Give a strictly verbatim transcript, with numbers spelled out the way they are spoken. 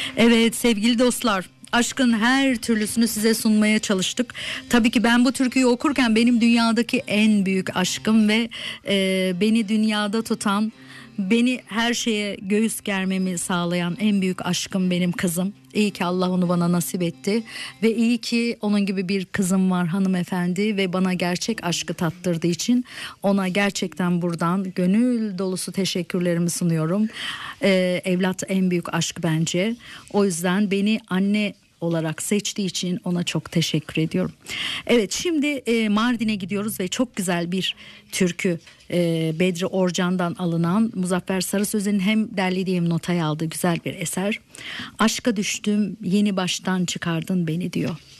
Evet sevgili dostlar, aşkın her türlüsünü size sunmaya çalıştık. Tabii ki ben bu türküyü okurken benim dünyadaki en büyük aşkım ve e, beni dünyada tutan, beni her şeye göğüs germemi sağlayan en büyük aşkım benim kızım. İyi ki Allah onu bana nasip etti ve iyi ki onun gibi bir kızım var hanımefendi ve bana gerçek aşkı tattırdığı için ona gerçekten buradan gönül dolusu teşekkürlerimi sunuyorum. Ee, evlat en büyük aşk bence. O yüzden beni anne olarak seçtiği için ona çok teşekkür ediyorum. Evet, şimdi e, Mardin'e gidiyoruz ve çok güzel bir türkü, e, Bedri Orcan'dan alınan, Muzaffer Sarısöz'ün hem derlediği hem notaya aldığı güzel bir eser. Aşka düştüm yeni baştan çıkardın beni diyor.